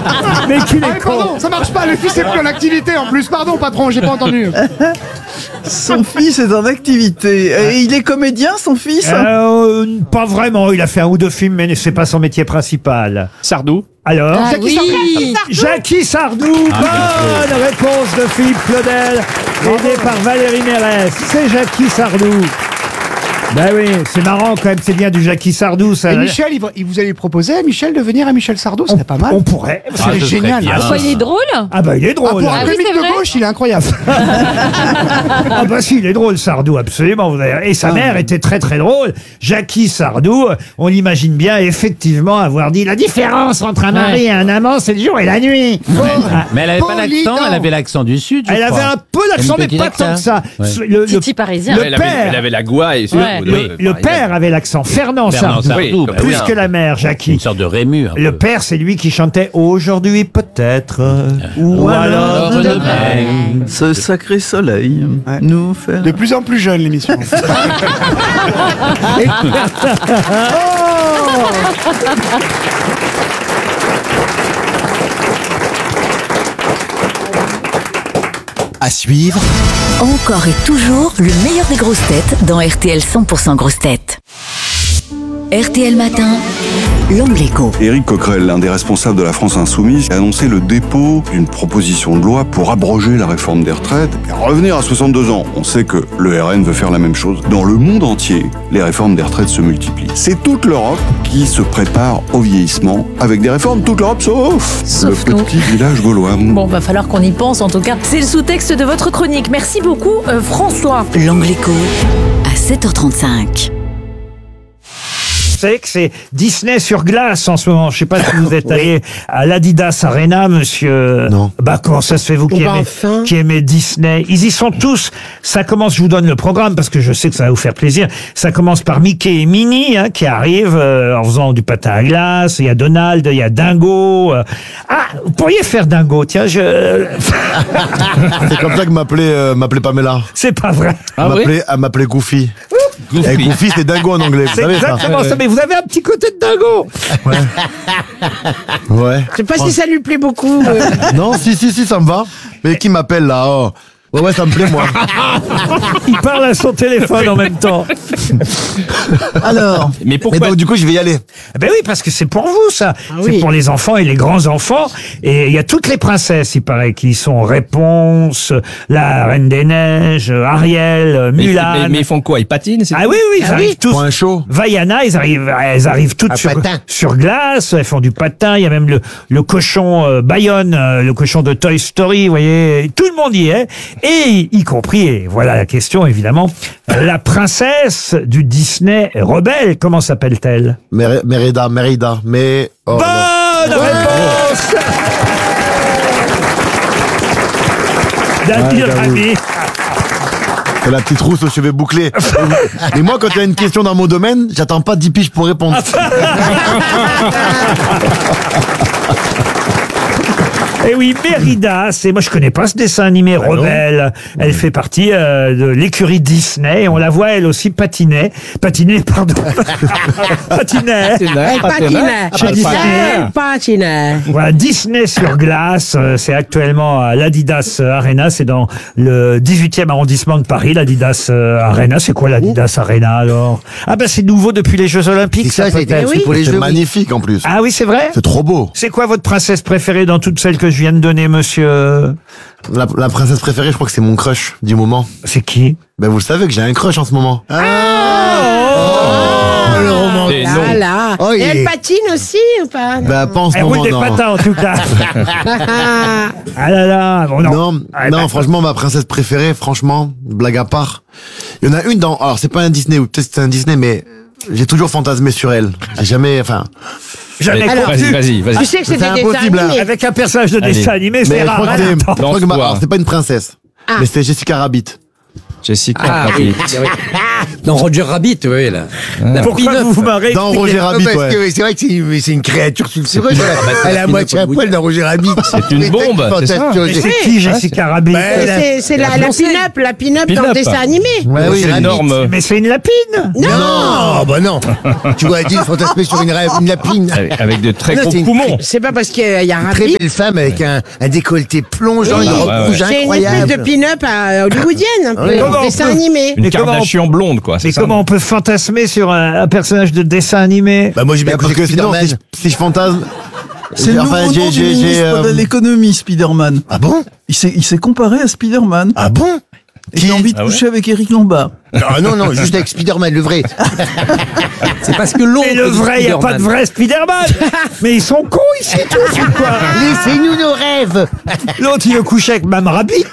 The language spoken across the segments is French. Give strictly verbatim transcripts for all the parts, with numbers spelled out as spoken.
Mais qu'il Ah, est mais con. pardon, ça marche pas, le fils est plus en activité en plus. Pardon, patron, j'ai pas entendu. Son fils est en activité. Et il est comédien, son fils Euh, pas vraiment, il a fait un ou deux films, mais c'est pas son métier principal. Sardou. Alors Ah oui. Jackie Sardou, bonne réponse de Philippe Claudel, aidé par Valérie Mérès. C'est Jackie Sardou. Ben oui, c'est marrant quand même, c'est bien du Jackie Sardou, ça. Et Michel, il, va- il vous allez proposer à Michel de venir à Michel Sardou, ce serait pas mal. On pourrait. Ce serait ce serait génial. bien. Ah, Pourquoi il est drôle? Ah bah il est Ah, drôle. pour un Ah oui, comique c'est de vrai. gauche, il est incroyable. Ah bah si, il est drôle Sardou, absolument. vous avez- Et sa mère était très très drôle. Jackie Sardou, on l'imagine bien effectivement avoir dit la différence entre un mari et un amant, c'est le jour et la nuit. Ah, Mais elle avait pas Polydent. l'accent, elle avait l'accent du Sud. je Elle avait crois. un peu l'accent, Un mais petit pas tant que accent. ça. Ouais. Le, le- Titi parisien. le elle, avait, père. elle avait la gouaille. Et Ouais. le, le père avait l'accent. Fernand Fernand Sardou. Sardou, bah plus oui. que la mère, Jackie. Une sorte de Rému. un Le peu. père, c'est lui qui chantait Aujourd'hui peut-être, ou, Ou alors alors demain. demain. Ce sacré soleil Ouais. nous fait... De plus en plus jeune, l'émission. À suivre, Encore et toujours le meilleur des grosses têtes dans R T L cent pour cent grosses têtes. R T L Matin, l'angle écho. Éric Coquerel, l'un des responsables de la France Insoumise, a annoncé le dépôt d'une proposition de loi pour abroger la réforme des retraites et revenir à soixante-deux ans. On sait que le R N veut faire la même chose. Dans le monde entier, les réformes des retraites se multiplient. C'est toute l'Europe qui se prépare au vieillissement avec des réformes, toute l'Europe sauf, Sauf le nous. petit village gaulois. Bon, va falloir qu'on y pense en tout cas. C'est le sous-texte de votre chronique. Merci beaucoup, euh, François. L'angle écho à sept heures trente-cinq. Vous savez que c'est Disney sur glace en ce moment. Je sais pas si vous êtes allé à l'Adidas Arena, monsieur. Non. Bah, comment ça se fait, vous qui bah, aimez, enfin. qui aimez Disney? Ils y sont tous. Ça commence, je vous donne le programme parce que je sais que ça va vous faire plaisir. Ça commence par Mickey et Minnie, hein, qui arrivent euh, en faisant du patin à glace. Il y a Donald, il y a Dingo. euh. Ah, vous pourriez faire Dingo, tiens, je... c'est comme ça que m'appelait euh, m'appelait Pamela. C'est pas vrai. Ah Elle oui m'appelait elle m'appelait Goofy. Goofy. Et Goofy, c'est dingo en anglais, vous C'est savez ça. exactement ça. Mais vous avez un petit côté de Dingo. Ouais. Je sais pas si ça lui plaît beaucoup. euh. Non, si, si, si, ça me va. Mais qui m'appelle là oh. Ouais, ouais, ça me plaît, moi. Il parle à son téléphone en même temps. Alors, Mais Et pourquoi donc, du coup, je vais y aller. Eh Ben oui, parce que c'est pour vous, ça. Ah C'est oui. pour les enfants et les grands-enfants. Et il y a toutes les princesses, il paraît, qui sont Réponse, la Reine des Neiges, Ariel, mais, Mulan. mais, mais ils font quoi? Ils patinent c'est Ah tout oui, oui, ils Ah arrivent oui. tous. Pour un show. Vaiana, ils arrivent, elles arrivent toutes À sur, patin. sur glace, elles font du patin, il y a même le, le cochon euh, Bayonne, euh, le cochon de Toy Story, vous voyez, tout le monde y est, et y compris, et voilà la question évidemment, la princesse du Disney rebelle, comment s'appelle-t-elle? Mer- Merida, Merida, mais... Oh, Bonne non. réponse Damien Ah, j'avoue. Rami. C'est la petite rousse aux cheveux bouclés. Mais moi, quand il y a une question dans mon domaine, j'attends pas dix piges pour répondre. Et oui, Mérida, c'est moi je connais pas ce dessin animé Ah non. Rebelle. Elle fait partie euh, de l'écurie Disney. Et on la voit elle aussi patiner, patiner pardon, patiner. Elle patine. Chez Disney. Elle patine. Voilà, Disney sur glace, euh, c'est actuellement à l'Adidas Arena, c'est dans le dix-huitième arrondissement de Paris, l'Adidas euh, Arena. C'est quoi l'Adidas Arena alors? Ah ben c'est nouveau depuis les Jeux Olympiques, ça, peut-être. oui. C'est magnifique en plus. Ah oui, c'est vrai? C'est trop beau. C'est quoi votre princesse préférée dans toutes celles que je viens de donner, monsieur? La, la princesse préférée, je crois que c'est mon crush du moment. C'est qui? Ben vous le savez que j'ai un crush en ce moment. Oh, le roman. Et Là, non. là. Oh, Et il elle est- patine aussi ou pas? Ben pas en ce Elle roule moment, des non. patins en tout cas. Ah, Ah là là, bon, non. Non, Ah, non, bah, franchement, ma princesse préférée, franchement, blague à part. Il y en a une dans, alors c'est pas un Disney, ou peut-être c'est un Disney, mais j'ai toujours fantasmé sur elle. Jamais, enfin, Jamais Alors, connu. Vas-y, vas-y, tu vas-y. sais que c'est C'est des dessins impossible, hein. animés. Avec un personnage de Allez. dessin animé, mais c'est je rare. crois que hein, c'est, attends. je crois que ma- Lance-toi. alors c'est pas une princesse, Ah. mais c'est Jessica Rabbit. Jessica Ah, Rabbit. Dans Roger Rabbit, oui, là. La Pourquoi pin-up. vous vous marrez? Dans Expliquez. Roger Rabbit, parce ouais. que c'est vrai que c'est c'est une créature sulfureuse. Elle, bah, c'est elle a la moitié à pin-up poil dans Roger Rabbit. C'est une bombe, c'est ça. Mais c'est qui Jessica Rabbit? Ben, la- C'est c'est la, la Beyoncé. pin-up, la pin-up dans Pin-up. le dessin animé. Ouais, oui, c'est Rabbit. énorme. Mais c'est une lapine. Non, bah non. Tu vois, dit fantasmer sur une, rêve, une lapine. Avec, avec de très Non, gros c'est une- poumons. C'est pas parce qu'il y a un Une très rabbit. belle femme avec un, un décolleté plongeant, Oui. une robe Ouais, ouais. rouge C'est une incroyable. espèce de pin-up à hollywoodienne, un peu, Oui. en Comment on dessin peut- animé. Une Mais comment on- Kardashian blonde, quoi. c'est Mais ça comment on peut fantasmer sur un, un personnage de dessin animé? Bah moi j'ai bien Bah, parce compris que sinon, si je, Spider-Man. si je fantasme... C'est le Enfin, nouveau j'ai- nom du j'ai- j'ai, ministre euh, de l'économie, Spider-Man. Ah bon? Il s'est, il s'est comparé à Spider-Man. Ah bon? Et il a envie de Ah ouais coucher avec Eric Lombard. Ah non, non, juste avec Spider-Man, le vrai. C'est parce que l'oncle. Mais le de vrai, il n'y a pas de Spider-Man. vrai Spider-Man. Mais ils sont cons ici tous, ou quoi? Laissez-nous nos rêves. L'autre, il veut coucher avec Mme Rabbit.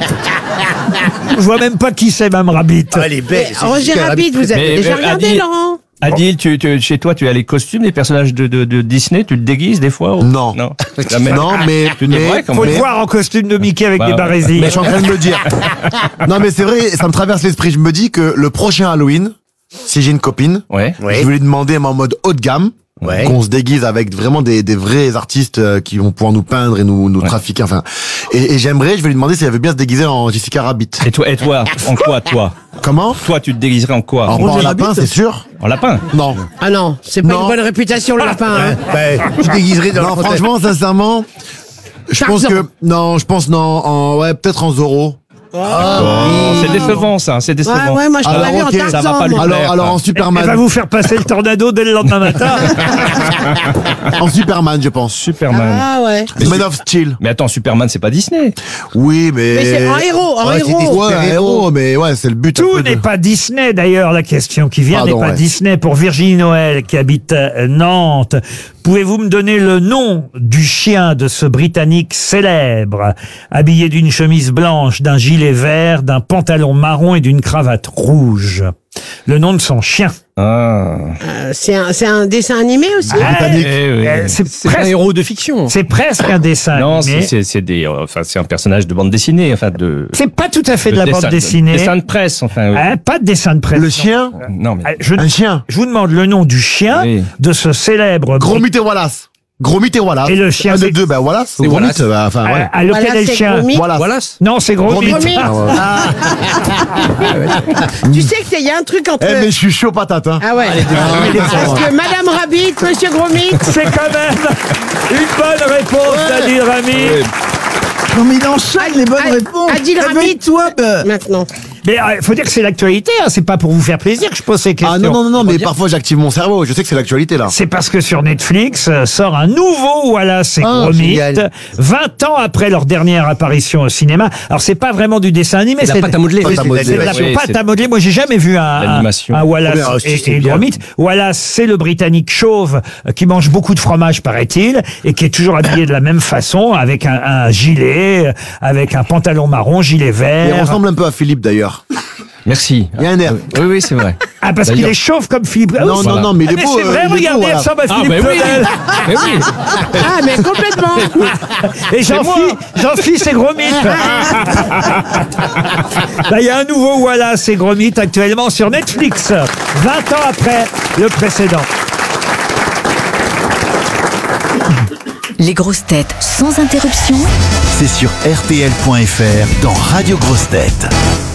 Je vois même pas qui c'est Mme Rabbit. Ah, elle est belle. c'est Roger Jessica Rabbit, vous avez Mais, déjà mais, regardé, Adi- Laurent? Adil, tu, tu, chez toi, tu as les costumes des personnages de, de, de Disney, tu te déguises des fois ou... Non. Non. Jamais. Non, mais... Tu mais devrais quand Faut même. le voir en costume de Mickey avec Bah, des ouais. barésies. Mais je suis en train de me dire. Non, mais c'est vrai, ça me traverse l'esprit. Je me dis que le prochain Halloween, si j'ai une copine, Ouais. Ouais. je vais lui demander mais en mode haut de gamme. Ouais. Qu'on se déguise avec vraiment des, des vrais artistes euh, qui vont pouvoir nous peindre et nous, nous Ouais. trafiquer. Enfin, et, et j'aimerais, je vais lui demander si elle veut bien se déguiser en Jessica Rabbit. Et toi, et toi, en quoi, toi? Comment? Toi, tu te déguiserais en quoi? En, Roger en lapin, Rabbit. c'est sûr? En lapin? Non. Ah non, c'est pas Non. une bonne réputation, le lapin. Hein. Bah, je déguiserai dans Non, le franchement, sincèrement, je pense Tarzan. que non, je pense non, en ouais, peut-être en Zorro. Oh, c'est décevant, ça, c'est Ouais, décevant. ouais, moi je Alors, l'avais vu en ok, ça va Tarzan. pas lui moi. plaire. Alors, alors en Elle Superman, va vous faire passer le tornado dès le lendemain matin. en Superman, je pense. Superman. Ah ouais. Man of Steel. Mais attends, Superman, c'est pas Disney. Oui, mais. Mais c'est en héros, en Ouais, c'est héros. Ouais, un héros, mais ouais, c'est le but. un Tout peu de- n'est pas Disney, d'ailleurs, la question qui vient Pardon, n'est pas ouais. Disney. Pour Virginie Noël, qui habite euh, Nantes, pouvez-vous me donner le nom du chien de ce Britannique célèbre, habillé d'une chemise blanche, d'un gilet vert, d'un pantalon marron et d'une cravate rouge? Le nom de son chien. Ah. Euh, C'est un, c'est un dessin animé aussi. Britannique. Eh oui. Euh, c'est C'est un presque- héros de fiction. C'est presque un dessin Non, animé. c'est c'est- c'est des, euh, enfin, c'est un personnage de bande dessinée, enfin de. C'est pas tout à fait de, de la dessin- bande dessinée. Dessin de presse, enfin. oui. Hein, pas de dessin de presse. Le chien, Non, mais. Ah, Je, un chien. je vous demande le nom du chien Oui. de ce célèbre Gromit et Wallace. Gromit et Wallace. Et le chien, Un c'est- des deux, ben Wallace. C'est Gromit, Wallace. bah, enfin, à, ouais. à lequel Voilà, est le c'est chien. Gromit. Wallace. Wallace. Non, c'est Gromit. Gromit. Tu sais qu'il y a un truc entre. Eh, mais je suis chaud patate, hein. Ah ouais. Parce que Madame Rabbit, Monsieur Gromit. C'est quand même une bonne réponse d'Adil Rami. Non, mais il enchaîne les bonnes Ah, réponses. Adil Rami. Réveille-toi, ben. Maintenant. Mais il faut dire que c'est l'actualité, hein, c'est pas pour vous faire plaisir que je pose ces questions. Ah non, non, non, non, mais parfois j'active mon cerveau. Je sais que c'est l'actualité, là. C'est parce que sur Netflix euh, sort un nouveau Voilà, c'est Ah, Gromit, génial. vingt ans après leur dernière apparition au cinéma. Alors c'est pas vraiment du dessin animé, C'est de la pâte à modeler. c'est Pâte à modeler, c'est de la ouais. pâte Oui, à modeler. Moi j'ai jamais vu un, un, L'animation. un Wallace Ah, si, et, c'est et bien. Gromit. Wallace, c'est le Britannique chauve euh, qui mange beaucoup de fromage, paraît-il, et qui est toujours habillé de la même façon, avec un, un gilet, euh, avec un pantalon marron, gilet Il vert. ressemble un peu à Philippe, d'ailleurs. Merci. Il y a un air. Oui, oui, c'est vrai. Ah, parce qu'il D'ailleurs- est chauve comme Philippe. Ah, Non, oui, non, voilà. non, mais il Ah, est mais beau, c'est euh, vrai, il est beau, regardez, voilà. il ressemble à Ah, Philippe mais oui. Claudel. Mais oui. Ah, mais complètement. Et Jean-Phi, Jean-Phi, c'est Gromit. Là, il y a un nouveau Voilà, c'est Gromit actuellement sur Netflix, vingt ans après le précédent. Les grosses têtes sans interruption. C'est sur R T L point F R dans Radio Grosses Têtes.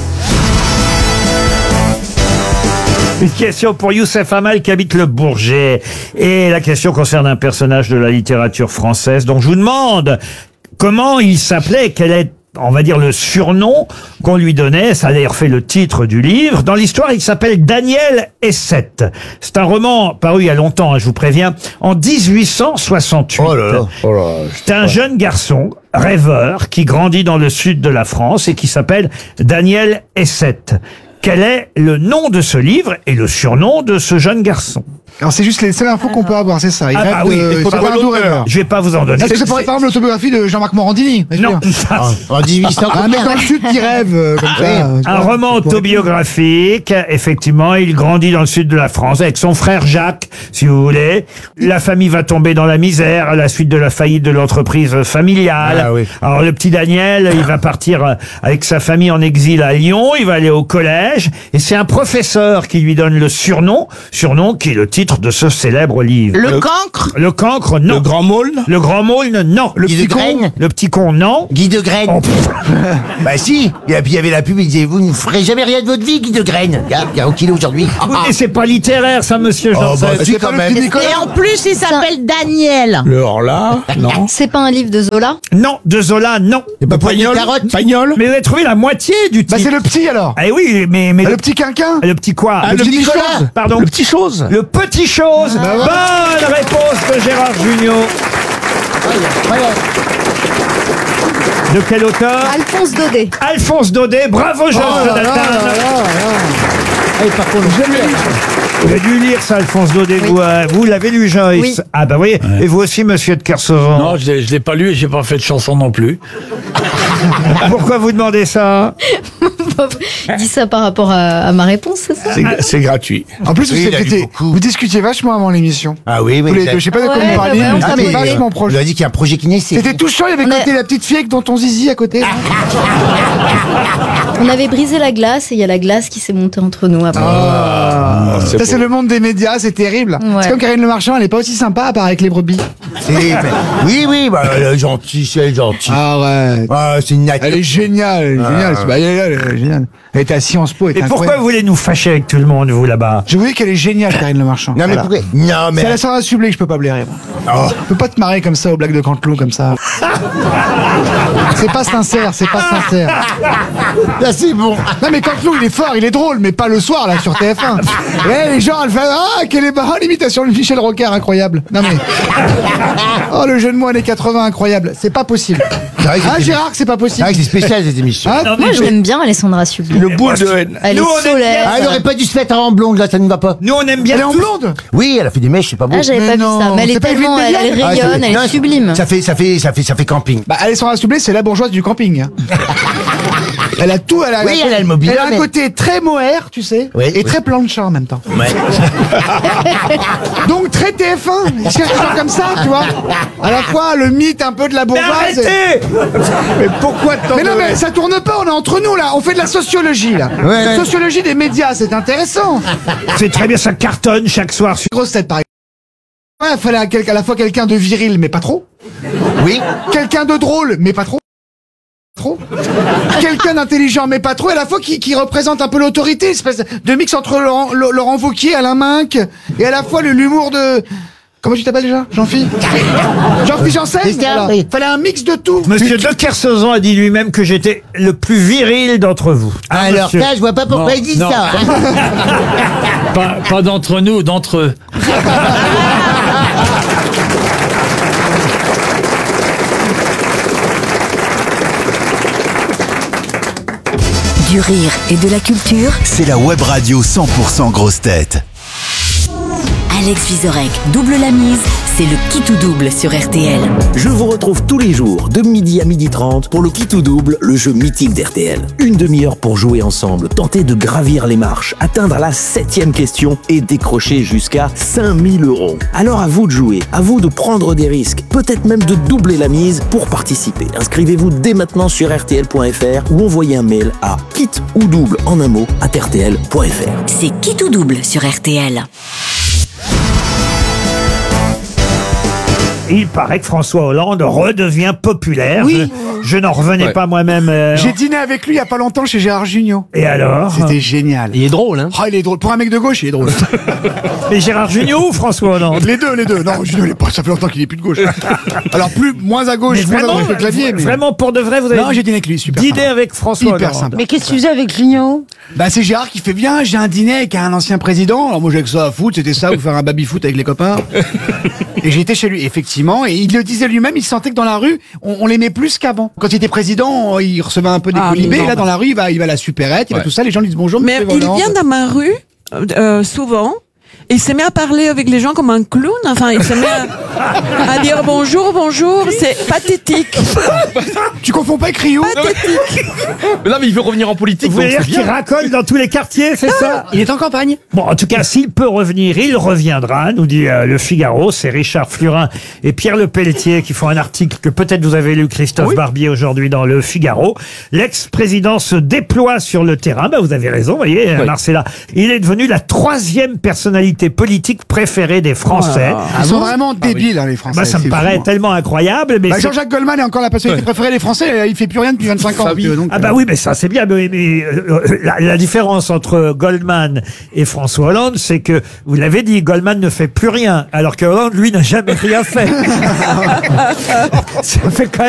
Une question pour Youssef Hamal qui habite le Bourget. Et la question concerne un personnage de la littérature française. Donc je vous demande comment il s'appelait, quel est, on va dire, le surnom qu'on lui donnait. Ça a d'ailleurs fait le titre du livre. Dans l'histoire, il s'appelle Daniel Essette. C'est un roman paru il y a longtemps, hein, je vous préviens, en dix-huit cent soixante-huit. Oh là là. Oh là là. C'est un jeune garçon, rêveur, qui grandit dans le sud de la France et qui s'appelle Daniel Essette. Quel est le nom de ce livre et le surnom de ce jeune garçon? Alors c'est juste les seules infos qu'on peut avoir, c'est ça. Il Ah rêve bah oui, de- il faut c'est pas pas un doux l'auteur. rêveur. Je vais pas vous en donner. Est-ce que ça pourrait être par exemple l'autobiographie de Jean-Marc Morandini? Non. En dix-huit cents. Un mec dans le sud qui rêve euh, comme ça. Un roman autobiographique, effectivement, il grandit dans le sud de la France avec son frère Jacques, si vous voulez. La famille va tomber dans la misère à la suite de la faillite de l'entreprise familiale. Ah oui. Alors le petit Daniel, il va partir euh, avec sa famille en exil à Lyon, il va aller au collège, et c'est un professeur qui lui donne le surnom, surnom qui est le titre de ce célèbre livre. Le cancre. Le cancre, non. Le grand maulne. Le grand maulne, non. Le Guy petit de con, Graine. le petit con, non. Guy de Graine. Oh, pff. Bah si. Et puis il y avait la pub, il disait, vous ne ferez jamais rien de votre vie, Guy de Graine. Regarde, il y a au kilo aujourd'hui. Oui, mais c'est pas littéraire, ça, monsieur Oh, Janssen. bah, si, quand même. Et en plus, il s'appelle Daniel. Le Horla. Non. C'est pas un livre de Zola? Non, de Zola, non. Pas Pagnol. Carotte. Pagnol. Mais vous avez trouvé la moitié du titre. Bah c'est le petit alors. Eh oui, mais, mais Ah, le petit quinquin. le petit quoi le petit Nicolas. Nicolas. Pardon. Le petit chose. Le petit chose. Bah ouais. Bonne réponse de Gérard Jugnot. De quel auteur Alphonse Daudet. Alphonse Daudet. Bravo, Georges Oh là là Jonathan. là là là. Vous avez dû lire ça, Alphonse Daudet. Vous, euh, vous l'avez lu, Joyce? Oui. Ah bah oui. Et vous aussi, monsieur de Kersauzon. Non, je l'ai, je l'ai pas lu et j'ai pas fait de chanson non plus. Pourquoi vous demandez ça? Il dit ça par rapport à, à ma réponse, c'est ça? C'est, c'est gratuit. En plus, Oui, vous, il a lu étiez- beaucoup. vous discutiez vachement avant l'émission. Ah oui, Tous oui. les deux. Je sais pas de quoi Ouais, vous parliez, ouais, mais on vous s'en étiez parlait. vachement On proche. lui a dit qu'il y a un projet qui naissait. C'était touchant, il y avait On a- côté la petite fille avec tonton Zizi à côté. là. On avait brisé la glace et il y a la glace qui s'est montée entre nous après. Ah. c'est Ça, c'est beau. le monde des médias, c'est terrible. Ouais. C'est comme Karine Le Marchand, elle est pas aussi sympa à part avec les brebis. C'est- mais- Oui, oui, bah, elle est gentille, c'est elle est gentille. Ah ouais. Ah, c'est une nature. Elle est géniale, elle est géniale. Ah. Bah, elle, est, elle est géniale. Elle était à Sciences Po. elle Et était pourquoi incroyable. vous voulez nous fâcher avec tout le monde, vous, là-bas? Je vous dis qu'elle est géniale, Karine Le Marchand. Non, mais Voilà. pourquoi Non, mais. C'est à la Sandra Sublet que je peux pas blairer. moi. Oh. Je peux pas te marrer comme ça aux blagues de Cantelou, comme ça. C'est pas sincère, c'est pas sincère. Là, c'est bon. Non mais Cantelou, il est fort, il est drôle, mais pas le soir, là, sur T F un. Ouais, les gens, elle fait, ah, quelle est marrant l'imitation de Michel Rocard, incroyable. Non mais. Oh, le jeu de mots années quatre-vingts, incroyable. C'est pas possible. C'est vrai que Hein, c'est- Gérard, c'est pas c'est possible. vrai que c'est spécial, cette émission. Hein Moi, je l'aime bien, Alessandra Sublet. Le boule de haine. Elle Nous, on est aime solaire. Ah, elle aurait pas dû se mettre en blonde, là, ça ne va pas. Nous, on aime bien Elle est en tous- blonde. Oui, elle a fait des mèches, c'est pas beau. Ah, j'avais Mais pas non, vu ça. Mais elle c'est est pas tellement, Evelyne elle, elle Delia Ah, rayonne, c'est- elle non, est sublime. Ça fait, ça fait, ça fait, ça fait camping. Bah, Alessandra Sublet, c'est la bourgeoise du camping. hein. Elle a tout, elle a, Oui, elle a le mobilier, Elle a un mais- côté très mohair, tu sais, Oui, et oui. très plancha en même temps. Ouais. Donc très T F un. Il cherche des gens comme ça, tu vois. À la fois le mythe un peu de la Mais bourgeoise. et- arrêtez! Mais pourquoi tant Mais non, de mais haine ça tourne pas, on est entre nous là, on fait de la sociologie là. Ouais, ouais. Sociologie des médias, c'est intéressant. C'est très bien, ça cartonne chaque soir sur... Grosse tête par exemple. Ouais, il fallait à, quel- à la fois quelqu'un de viril, mais pas trop. Oui. Quelqu'un de drôle, mais pas trop. Trop. Quelqu'un d'intelligent, mais pas trop, et à la fois qui, qui représente un peu l'autorité, espèce de mix entre Laurent, Laurent Wauquiez, Alain Minck, et à la fois le- l'humour de... Comment tu t'appelles déjà? Jean-Philippe Jean-Philippe Janssen. C'est ça, voilà. oui. Fallait un mix de tout. Monsieur de Kersauzon a dit lui-même que j'étais le plus viril d'entre vous. Ah, Alors, monsieur. ça, je vois pas pourquoi Non, il dit non. ça. hein. Pas, pas d'entre nous, d'entre eux. Du rire et de la culture, C'est la web radio cent pour cent grosse tête. Alex Vizorek double la mise, c'est le qui tout double sur R T L. Je vous retrouve tous les jours de midi à midi trente pour le qui tout double, le jeu mythique d'R T L. Une demi-heure pour jouer ensemble, tenter de gravir les marches, atteindre la septième question et décrocher jusqu'à cinq mille euros. Alors à vous de jouer, à vous de prendre des risques, peut-être même de doubler la mise pour participer. Inscrivez-vous dès maintenant sur R T L point F R ou envoyez un mail à kit ou double en un mot à R T L point F R. C'est qui tout double sur R T L. Il paraît que François Hollande redevient populaire. Oui. Je, je n'en revenais Ouais. pas moi-même. euh, J'ai dîné avec lui il y a pas longtemps chez Gérard Jugnot. Et alors? C'était génial. Il est drôle, hein. Oh, il est drôle. Pour un mec de gauche, il est drôle. Mais Gérard Jugnot ou François Hollande? Les deux, les deux. Non, Jugnot, il est pas, ça fait longtemps qu'il est plus de gauche. Alors, plus, moins à gauche, Mais moins à vraiment, droite que le clavier. Mais... vraiment pour de vrai, vous avez Non, j'ai dîné avec lui, super. dîné sympa. avec François Hyper Hollande. sympa. Mais qu'est-ce que tu faisais avec Jugnot? Bah, c'est Gérard qui fait bien, j'ai un dîner avec un ancien président. Alors, moi, j'ai que ça à foutre, c'était ça, ou faire un baby-foot avec les copains. Et j'ai été chez lui, effectivement, et il le disait lui-même, il sentait que dans la rue, on, on l'aimait plus qu'avant. Quand il était président, il recevait un peu des Ah, colibés, non. et là, dans la rue, il va, il va à la supérette, il va Ouais. tout ça, les gens lui disent bonjour, Mais monsieur il Hollande. vient dans ma rue, euh, souvent, Et il s'est mis à parler avec les gens comme un clown. Enfin, il s'est mis à, à dire bonjour, bonjour. C'est pathétique. Tu confonds pas avec Rio? Pathétique. Mais non, mais il veut revenir en politique. Vous voulez donc dire c'est qu'il bien. racole dans tous les quartiers, c'est ça? Il est en campagne. Bon, en tout cas, s'il peut revenir, il reviendra, nous dit euh, le Figaro. C'est Richard Flurin et Pierre Lepelletier qui font un article que peut-être vous avez lu, Christophe Barbier, aujourd'hui dans le Figaro. L'ex-président se déploie sur le terrain. Bah, vous avez raison, vous voyez, Oui. Marcella. Il est devenu la troisième personnalité politique préférée des Français. Ils sont vraiment débiles, hein, les Français. Bah, ça me c'est paraît fou. tellement incroyable. Mais Bah, c'est- Jean-Jacques Goldman est encore la personnalité préférée des Français. Il fait plus rien depuis vingt-cinq ans. donc, Ah bah euh, oui, mais ça c'est bien. Mais, mais, euh, la, la différence entre Goldman et François Hollande, c'est que, vous l'avez dit, Goldman ne fait plus rien, alors que Hollande, lui, n'a jamais rien fait. Ça fait quand même